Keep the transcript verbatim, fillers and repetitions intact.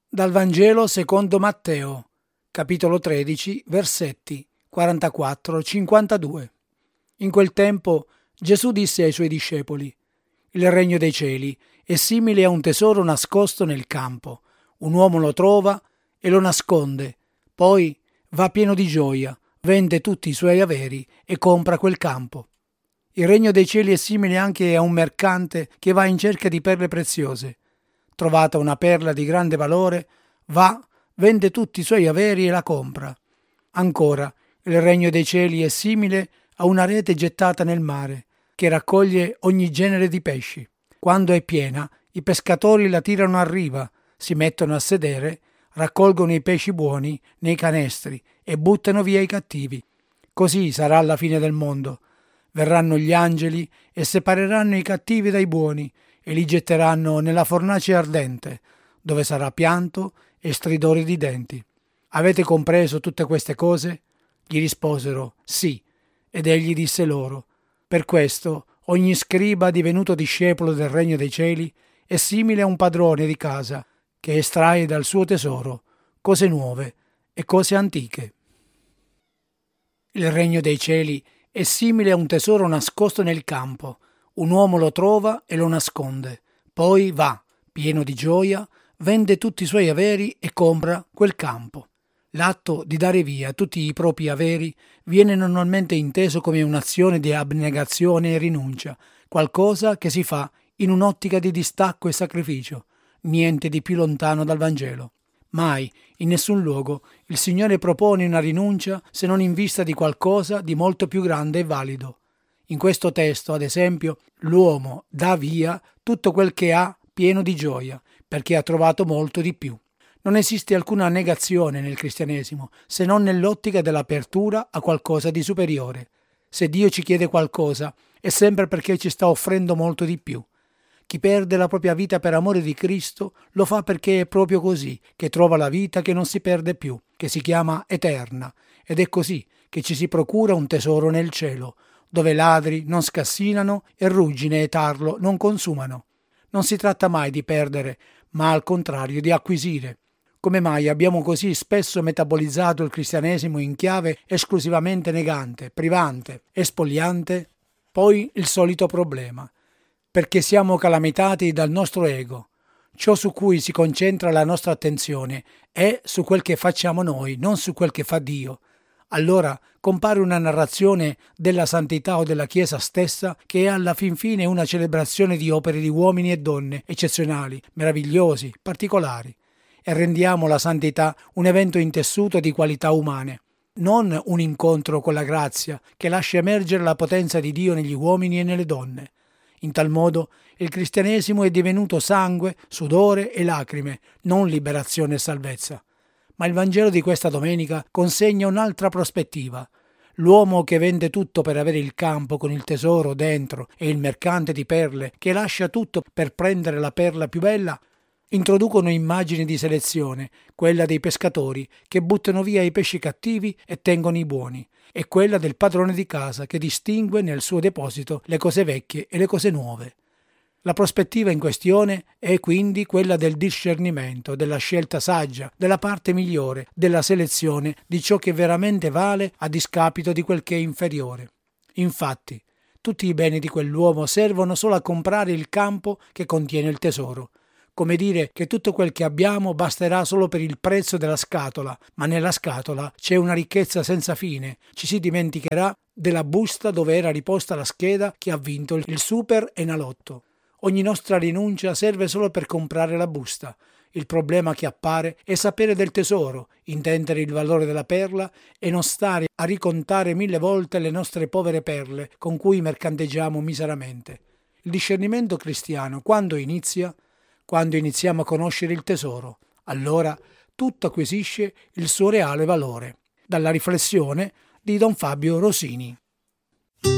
Dal Vangelo secondo Matteo, capitolo tredici, versetti quarantaquattro cinquantadue. In quel tempo Gesù disse ai suoi discepoli: «Il regno dei cieli è simile a un tesoro nascosto nel campo. Un uomo lo trova e lo nasconde, poi va pieno di gioia, vende tutti i suoi averi e compra quel campo». Il regno dei cieli è simile anche a un mercante che va in cerca di perle preziose. Trovata una perla di grande valore, va, vende tutti i suoi averi e la compra. Ancora, il regno dei cieli è simile a una rete gettata nel mare, che raccoglie ogni genere di pesci. Quando è piena, i pescatori la tirano a riva, si mettono a sedere, raccolgono i pesci buoni nei canestri e buttano via i cattivi. Così sarà alla fine del mondo. Verranno gli angeli e separeranno i cattivi dai buoni e li getteranno nella fornace ardente, dove sarà pianto e stridore di denti. Avete compreso tutte queste cose? Gli risposero: sì. Ed egli disse loro: per questo ogni scriba divenuto discepolo del regno dei cieli è simile a un padrone di casa che estrae dal suo tesoro cose nuove e cose antiche. Il regno dei cieli è simile a un tesoro nascosto nel campo. Un uomo lo trova e lo nasconde. Poi va, pieno di gioia, vende tutti i suoi averi e compra quel campo. L'atto di dare via tutti i propri averi viene normalmente inteso come un'azione di abnegazione e rinuncia, qualcosa che si fa in un'ottica di distacco e sacrificio, niente di più lontano dal Vangelo. Mai, in nessun luogo, il Signore propone una rinuncia se non in vista di qualcosa di molto più grande e valido. In questo testo, ad esempio, l'uomo dà via tutto quel che ha pieno di gioia, perché ha trovato molto di più. Non esiste alcuna negazione nel cristianesimo, se non nell'ottica dell'apertura a qualcosa di superiore. Se Dio ci chiede qualcosa, è sempre perché ci sta offrendo molto di più. Chi perde la propria vita per amore di Cristo lo fa perché è proprio così che trova la vita che non si perde più, che si chiama eterna, ed è così che ci si procura un tesoro nel cielo, dove ladri non scassinano e ruggine e tarlo non consumano. Non si tratta mai di perdere, ma al contrario di acquisire. Come mai abbiamo così spesso metabolizzato il cristianesimo in chiave esclusivamente negante, privante, espoliante? Poi il solito problema. Perché siamo calamitati dal nostro ego. Ciò su cui si concentra la nostra attenzione è su quel che facciamo noi, non su quel che fa Dio. Allora compare una narrazione della santità o della Chiesa stessa che è alla fin fine una celebrazione di opere di uomini e donne eccezionali, meravigliosi, particolari, e rendiamo la santità un evento intessuto di qualità umane, non un incontro con la grazia che lascia emergere la potenza di Dio negli uomini e nelle donne. In tal modo il cristianesimo è divenuto sangue, sudore e lacrime, non liberazione e salvezza. Ma il Vangelo di questa domenica consegna un'altra prospettiva. L'uomo che vende tutto per avere il campo con il tesoro dentro e il mercante di perle che lascia tutto per prendere la perla più bella introducono immagini di selezione, quella dei pescatori che buttano via i pesci cattivi e tengono i buoni, e quella del padrone di casa che distingue nel suo deposito le cose vecchie e le cose nuove. La prospettiva in questione è quindi quella del discernimento, della scelta saggia, della parte migliore, della selezione di ciò che veramente vale a discapito di quel che è inferiore. Infatti, tutti i beni di quell'uomo servono solo a comprare il campo che contiene il tesoro. Come dire che tutto quel che abbiamo basterà solo per il prezzo della scatola, ma nella scatola c'è una ricchezza senza fine. Ci si dimenticherà della busta dove era riposta la scheda che ha vinto il Super Enalotto. Ogni nostra rinuncia serve solo per comprare la busta. Il problema che appare è sapere del tesoro, intendere il valore della perla e non stare a ricontare mille volte le nostre povere perle con cui mercanteggiamo miseramente. Il discernimento cristiano quando inizia? Quando iniziamo a conoscere il tesoro, allora tutto acquisisce il suo reale valore. Dalla riflessione di Don Fabio Rosini.